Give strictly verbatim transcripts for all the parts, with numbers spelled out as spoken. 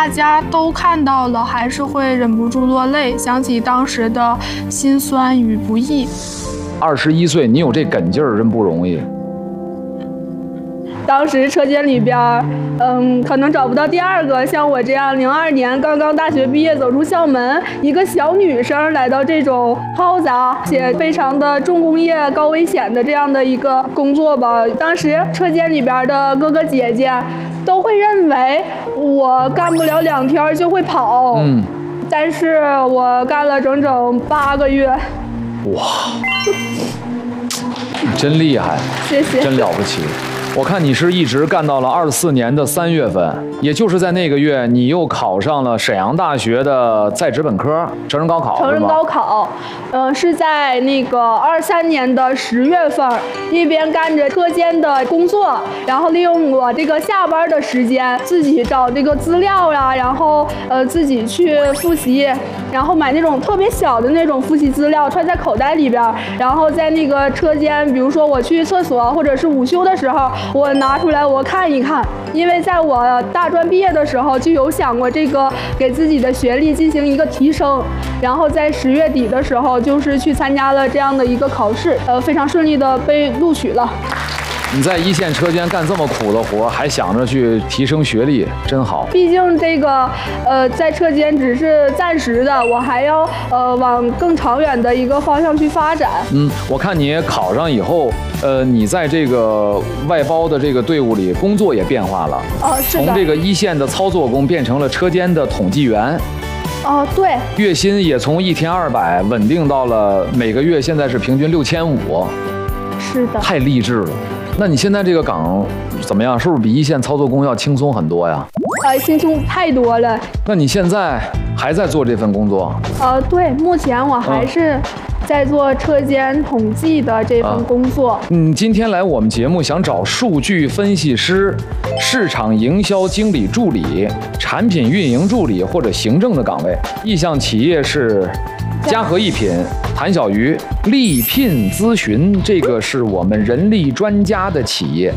家都看到了，还是会忍不住落泪，想起当时的辛酸与不易。 二十一岁，你有这梗劲儿，真不容易。 当时车间里边，嗯，可能找不到第二个像我这样零二年刚刚大学毕业走出校门，一个小女生来到这种嘈杂且非常的重工业、高危险的这样的一个工作吧。当时车间里边的哥哥姐姐都会认为我干不了两天就会跑，嗯，但是我干了整整八个月。 哇，真厉害， 谢谢， 真了不起。我看你是一直干到了二四年的三月份，也就是在那个月，你又考上了沈阳大学的在职本科成人高考。 成人高考，嗯、呃，是在那个二三年的十月份，一边干着车间的工作，然后利用我这个下班的时间，自己找这个资料呀、啊，然后呃自己去复习，然后买那种特别小的那种复习资料，揣在口袋里边，然后在那个车间，比如说我去厕所或者是午休的时候。我拿出来我看一看，因为在我大专毕业的时候就有想过这个给自己的学历进行一个提升，然后在十月底的时候就是去参加了这样的一个考试，呃，非常顺利的被录取了。 你在一线车间干这么苦的活，还想着去提升学历，真好。 毕竟这个，呃，在车间只是暂时的，我还要呃往更长远的一个方向去发展。 嗯，我看你考上以后，呃，你在这个外包的这个队伍里工作也变化了， 哦，是的， 从这个一线的操作工变成了车间的统计员。 哦，对， 月薪也从一天二百稳定到了每个月现在是平均六千五。 是的， 太励志了。那你现在这个岗怎么样？是不是比一线操作工要轻松很多呀？ 呃，轻松太多了。 那你现在还在做这份工作？ 呃，对，目前我还是在做车间统计的这份工作。 啊、嗯，今天来我们节目想找数据分析师、市场营销经理助理、产品运营助理或者行政的岗位。意向企业是嘉禾一品、谭小鱼、力聘咨询，这个是我们人力专家的企业。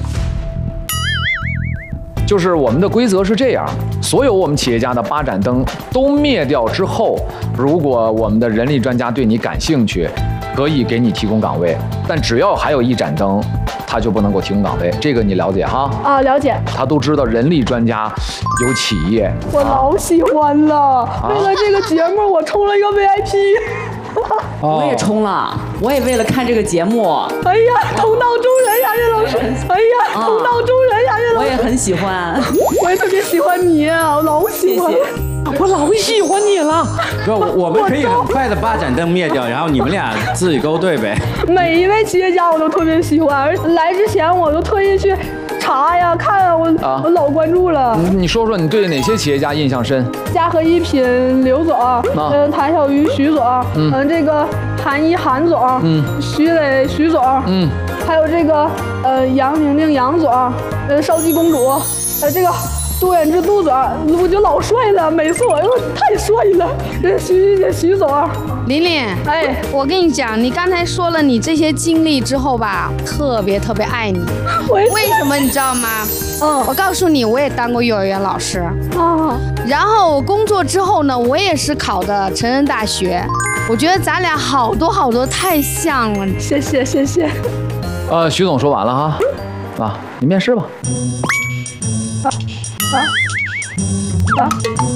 就是我们的规则是这样，所有我们企业家的八盏灯都灭掉之后，如果我们的人力专家对你感兴趣，可以给你提供岗位，但只要还有一盏灯，他就不能够提供岗位。这个你了解哈？ 啊，了解。 他都知道人力专家有企业， 我老喜欢了。啊、为了这个节目，我充了一个 V I P。 我也充了，我也为了看这个节目。 哎呀，同道中人呀，岳老师！哎呀，同道中人呀，岳老师！ 我也很喜欢， 我也特别喜欢你，我老喜欢。 谢谢。 我老喜欢你了。 不，我们可以很快的把盏灯灭掉，然后你们俩自己勾兑呗。 每一位企业家我都特别喜欢，而来之前我都特意去查呀看啊，我、啊、我老关注了。 你你说说你对哪些企业家印象深？ 嘉禾一品刘总，嗯、啊，谭小鱼徐总，嗯，嗯这个韩一韩总，嗯，徐磊徐总，嗯，还有这个呃杨宁宁杨总，呃少姬公主，呃这个。杜远志杜总，我觉得老帅了，每次我都太帅了。这徐姐徐总， 琳琳，哎，我跟你讲，你刚才说了你这些经历之后吧，特别特别爱你。为什么你知道吗？嗯，我告诉你，我也当过幼儿园老师啊。然后我工作之后呢，我也是考的成人大学。我觉得咱俩好多好多太像了。 谢谢谢谢。 呃，徐总说完了哈，啊，你面试吧。啊啊啊！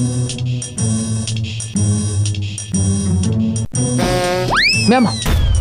面吧，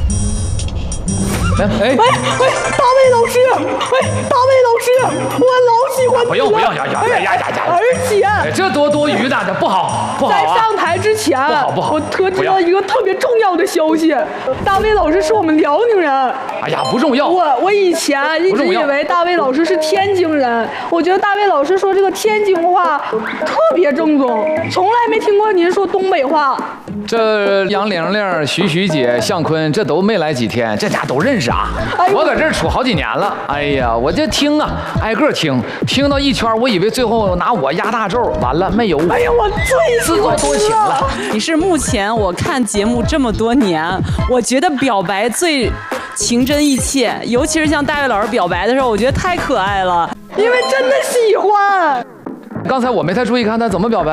面。哎喂喂，大卫老师，喂，大卫老师，我老喜欢你了。 不用不用，呀呀呀呀呀！ 而且、 哎、这多多余的，这不好不好、啊。 在上台之前， 不好不好， 我得知到一个特别重要的消息，大卫老师是我们辽宁人。 哎呀，不重要。 我我以前一直以为大卫老师是天津人，我觉得大卫老师说这个天津话特别正宗，从来没听过您说东北话。 这杨玲玲、徐徐姐、向坤，这都没来几天，这俩都认识啊。哎、我搁这儿处好几年了。哎呀，我这听啊，挨个听，听到一圈，我以为最后拿我压大轴，完了没有。 哎呀，我最自作多情了。 你是目前我看节目这么多年，我觉得表白最情真意切，尤其是像大卫老师表白的时候，我觉得太可爱了， 因为真的喜欢。 刚才我没太注意看他怎么表白。